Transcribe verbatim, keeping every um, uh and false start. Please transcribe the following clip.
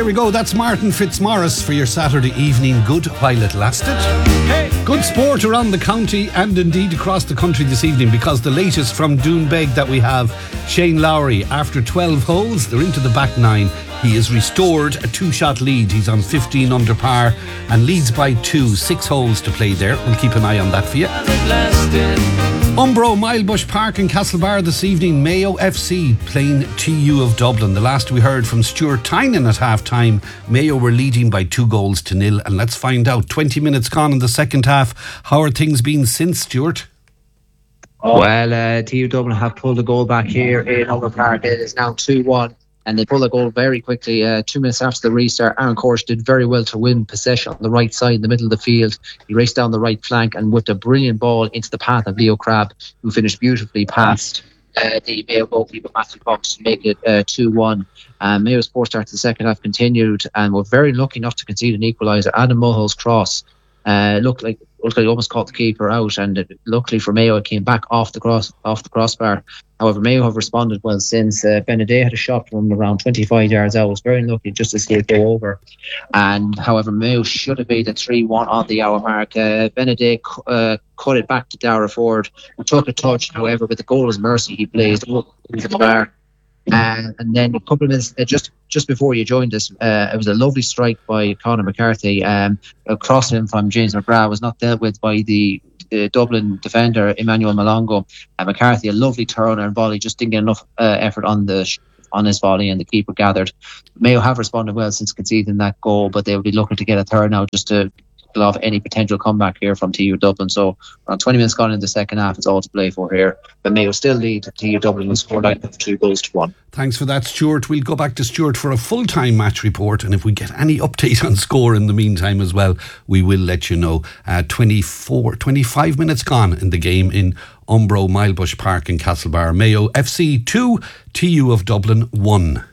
There we go. That's Martin Fitzmaurice for your Saturday evening. Good while it lasted. Hey. Good sport around the county and indeed across the country this evening, because the latest from Doonbeg that we have, Shane Lowry, after twelve holes, they're into the back nine. He has restored a two-shot lead. He's on fifteen under par and leads by two. Six holes to play there. We'll keep an eye on that for you. Umbro, Milebush Park in Castlebar this evening. Mayo F C playing T U of Dublin. The last we heard from Stuart Tynan at half-time, Mayo were leading by two goals to nil. And let's find out, twenty minutes gone in the second half, how are things been since, Stuart? Well, uh, T U Dublin have pulled a goal back here in Umbro Park. It is now two one. And they pulled a goal very quickly. Uh, two minutes after the restart, Aaron Corsh did very well to win possession on the right side, in the middle of the field. He raced down the right flank and whipped a brilliant ball into the path of Leo Crabb, who finished beautifully past uh, the Mayo goalkeeper, Matthew Cox, to make it uh, two one. Um, Mayo's poor start to the second half continued and were very lucky not to concede an equaliser. Adam Mulhall's cross uh, looked like looked like he almost caught the keeper out, and it, luckily for Mayo, it came back off the cross off the crossbar. However, Mayo have responded well since. uh, Benedet had a shot from around twenty-five yards out. Was very lucky just to see it go over. And however, Mayo should have made a three one on the hour mark. Uh, Benedet uh, cut it back to Dara Ford, who took a touch. However, with the goal as mercy, he blazed over the bar. Uh, and then a couple of minutes, uh, just just before you joined us, uh, it was a lovely strike by Conor McCarthy. Um, a cross in from James McGrath was not dealt with by the uh, Dublin defender Emmanuel Malongo. And McCarthy, a lovely turn and volley, just didn't get enough uh, effort on the sh- on his volley, and the keeper gathered. Mayo have responded well since conceding that goal, but they'll be looking to get a third now just to off any potential comeback here from T U Dublin. So around twenty minutes gone in the second half, it's all to play for here. But Mayo still lead T U Dublin and scored out of two goals to one. Thanks for that, Stuart. We'll go back to Stuart for a full-time match report, and if we get any update on score in the meantime as well, we will let you know. Uh, twenty-four, twenty-five minutes gone in the game in Umbro, Milebush Park in Castlebar. Mayo F C two, T U of Dublin one.